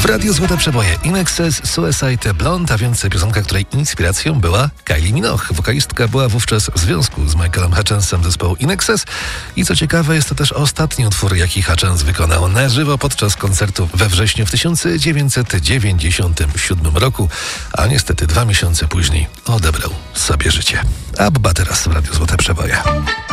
W Radiu Złote Przeboje In Excess, Suicide Blonde, a więc piosenka, której inspiracją była Kylie Minogue. Wokalistka była wówczas w związku z Michaelem Hutchensem zespołu In Excess i co ciekawe, jest to też ostatni utwór, jaki Hutchens wykonał na żywo podczas koncertu we wrześniu w 1997 roku, a niestety 2 miesiące później odebrał sobie życie. Abba teraz w Radiu Złote Przeboje.